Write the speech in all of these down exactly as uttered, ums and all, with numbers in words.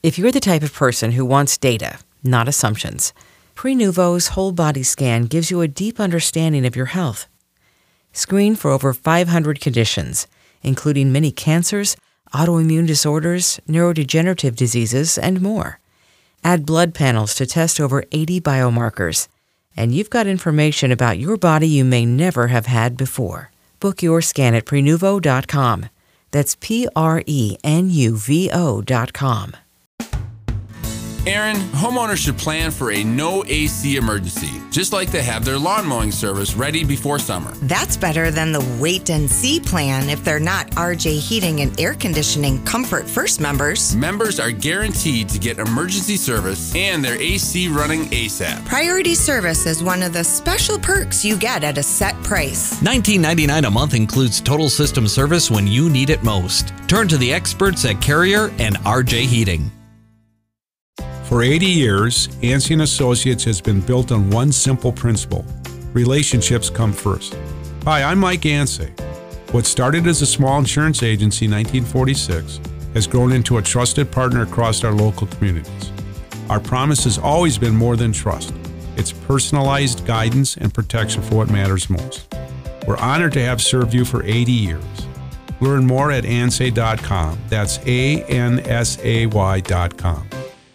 If you're the type of person who wants data, not assumptions, Prenuvo's whole body scan gives you a deep understanding of your health. Screen for over five hundred conditions, including many cancers, autoimmune disorders, neurodegenerative diseases, and more. Add blood panels to test over eighty biomarkers, and you've got information about your body you may never have had before. Book your scan at Prenuvo dot com. That's P R E N U V O dot com. Aaron, homeowners should plan for a no A C emergency, just like they have their lawn mowing service ready before summer. That's better than the wait and see plan if they're not R J Heating and Air Conditioning Comfort First members. Members are guaranteed to get emergency service and their A C running ASAP. Priority service is one of the special perks you get at a set price. nineteen ninety-nine dollars a month includes total system service when you need it most. Turn to the experts at Carrier and R J Heating. For eighty years, Ansey and Associates has been built on one simple principle: relationships come first. Hi, I'm Mike Ansey. What started as a small insurance agency in nineteen forty-six has grown into a trusted partner across our local communities. Our promise has always been more than trust. It's personalized guidance and protection for what matters most. We're honored to have served you for eighty years. Learn more at ansay dot com. That's A N S A Y dot com.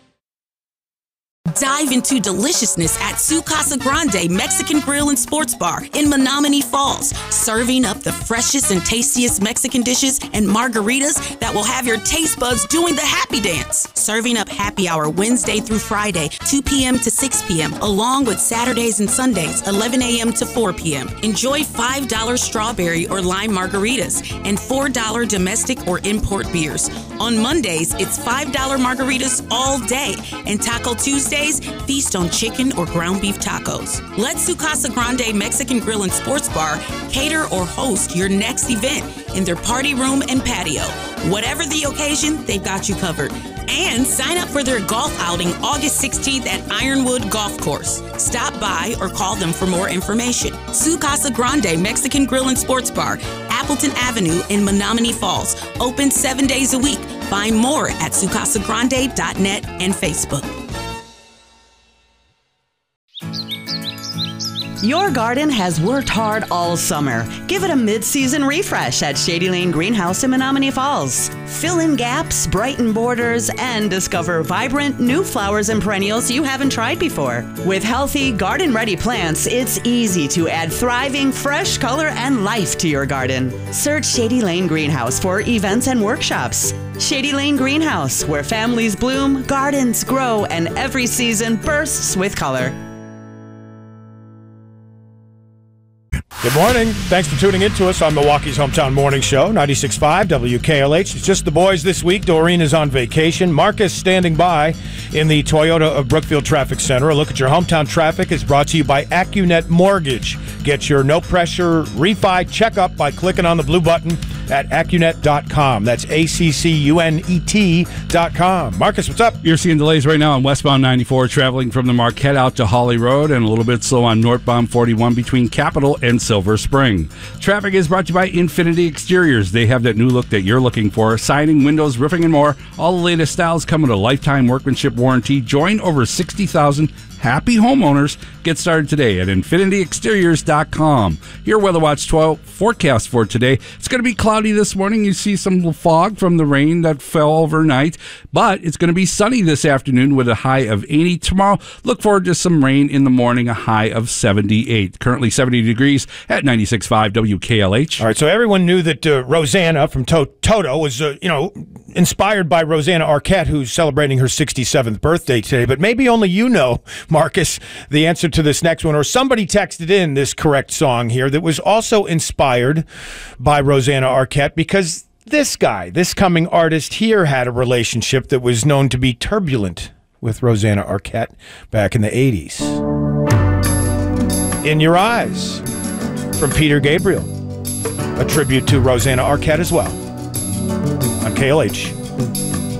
Dive into deliciousness at Su Casa Grande Mexican Grill and Sports Bar in Menominee Falls, serving up the freshest and tastiest Mexican dishes and margaritas that will have your taste buds doing the happy dance. Serving up happy hour Wednesday through Friday, two p.m. to six p.m., along with Saturdays and Sundays, eleven a.m. to four p.m. Enjoy five dollars strawberry or lime margaritas and four dollars domestic or import beers. On Mondays, it's five dollars margaritas all day, and Taco Tuesday, feast on chicken or ground beef tacos. Let Su Casa Grande Mexican Grill and Sports Bar cater or host your next event in their party room and patio. Whatever the occasion, they've got you covered. And sign up for their golf outing August sixteenth at Ironwood Golf Course. Stop by or call them for more information. Su Casa Grande Mexican Grill and Sports Bar, Appleton Avenue in Menominee Falls. Open seven days a week. Find more at su casa grande dot net and Facebook. Your garden has worked hard all summer. Give it a mid-season refresh at Shady Lane Greenhouse in Menominee Falls. Fill in gaps, brighten borders, and discover vibrant new flowers and perennials you haven't tried before. With healthy, garden-ready plants, it's easy to add thriving, fresh color and life to your garden. Search Shady Lane Greenhouse for events and workshops. Shady Lane Greenhouse, where families bloom, gardens grow, and every season bursts with color. Good morning. Thanks for tuning in to us on Milwaukee's Hometown Morning Show, ninety-six point five W K L H. It's just the boys this week. Doreen is on vacation. Marcus standing by in the Toyota of Brookfield Traffic Center. A look at your hometown traffic is brought to you by AccuNet Mortgage. Get your no-pressure refi checkup by clicking on the blue button at accunet dot com. That's A C C U N E T dot com. Marcus, what's up? You're seeing delays right now on westbound ninety-four, traveling from the Marquette out to Holly Road, and a little bit slow on northbound forty-one between Capitol and Silver Spring. Traffic is brought to you by Infinity Exteriors. They have that new look that you're looking for. Siding, windows, roofing, and more. All the latest styles come with a lifetime workmanship warranty. Join over sixty thousand happy homeowners. Get started today at infinity exteriors dot com. Your Weather Watch twelve forecast for today. It's going to be cloudy this morning. You see some fog from the rain that fell overnight, but it's going to be sunny this afternoon with a high of eighty. Tomorrow, look forward to some rain in the morning, a high of seventy-eight. Currently seventy degrees at ninety-six point five W K L H. All right, so everyone knew that uh, Rosanna from to- Toto was, uh, you know, inspired by Rosanna Arquette, who's celebrating her sixty-seventh birthday today. But maybe only you know, Marcus, the answer to this next one, or somebody texted in this correct song here that was also inspired by Rosanna Arquette, because this guy, this coming artist here, had a relationship that was known to be turbulent with Rosanna Arquette back in the eighties. In Your Eyes from Peter Gabriel, a tribute to Rosanna Arquette as well, on K L H.